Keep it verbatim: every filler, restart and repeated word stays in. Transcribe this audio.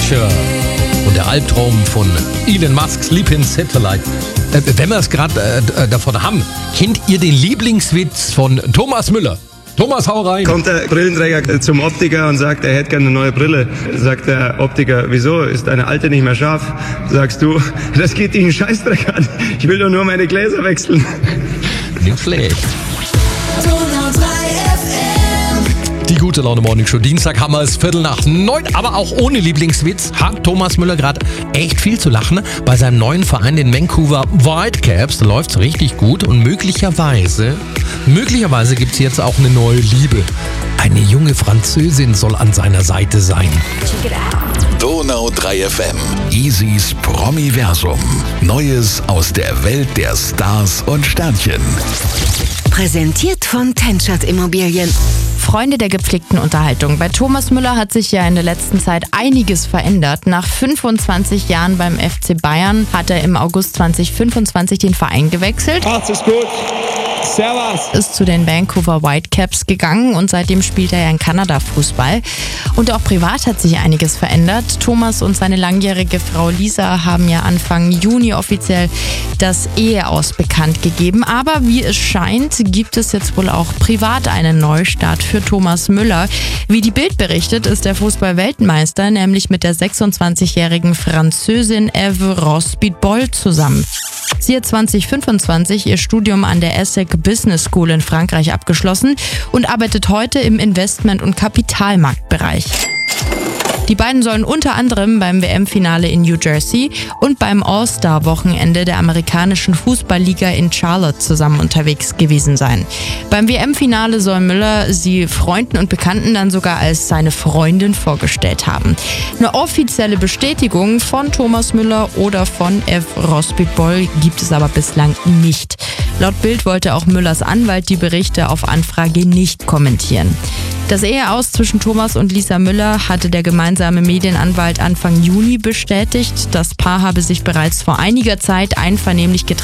Future und der Albtraum von Elon Musk's Sleeping Satellite. Äh, wenn wir es gerade äh, davon haben, kennt ihr den Lieblingswitz von Thomas Müller? Thomas, hau rein. Kommt der Brillenträger zum Optiker und sagt, er hätte gerne eine neue Brille. Sagt der Optiker, wieso? Ist deine alte nicht mehr scharf? Sagst du, das geht dich einen Scheißdreck an. Ich will doch nur meine Gläser wechseln. Nicht schlecht. Die gute Laune Morning Show. Dienstag haben wir es Viertel nach neun, aber auch ohne Lieblingswitz hat Thomas Müller gerade echt viel zu lachen. Bei seinem neuen Verein, den Vancouver Whitecaps, da läuft es richtig gut und möglicherweise, möglicherweise gibt es jetzt auch eine neue Liebe. Eine junge Französin soll an seiner Seite sein. Donau drei F M. Easys Promiversum. Neues aus der Welt der Stars und Sternchen. Präsentiert von Tenschert Immobilien. Freunde der gepflegten Unterhaltung. Bei Thomas Müller hat sich ja in der letzten Zeit einiges verändert. Nach fünfundzwanzig Jahren beim F C Bayern hat er im August zwanzig fünfundzwanzig den Verein gewechselt. Macht's es gut. Servus. Ist zu den Vancouver Whitecaps gegangen und seitdem spielt er ja in Kanada Fußball. Und auch privat hat sich einiges verändert. Thomas und seine langjährige Frau Lisa haben ja Anfang Juni offiziell das Eheaus bekannt gegeben. Aber wie es scheint, gibt es jetzt wohl auch privat einen Neustart für Thomas Müller. Wie die Bild berichtet, ist der Fußball-Weltmeister nämlich mit der sechsundzwanzigjährigen Französin Eve Rospit-Boll zusammen. Sie hat zwanzig fünfundzwanzig ihr Studium an der ESSEC Business School in Frankreich abgeschlossen und arbeitet heute im Investment- und Kapitalmarktbereich. Die beiden sollen unter anderem beim W M-Finale in New Jersey und beim All-Star-Wochenende der amerikanischen Fußballliga in Charlotte zusammen unterwegs gewesen sein. Beim W M-Finale soll Müller sie Freunden und Bekannten dann sogar als seine Freundin vorgestellt haben. Eine offizielle Bestätigung von Thomas Müller oder von Eve Rospit-Boll gibt es aber bislang nicht. Laut Bild wollte auch Müllers Anwalt die Berichte auf Anfrage nicht kommentieren. Das Eheaus zwischen Thomas und Lisa Müller hatte der gemeinsame Medienanwalt Anfang Juni bestätigt. Das Paar habe sich bereits vor einiger Zeit einvernehmlich getrennt.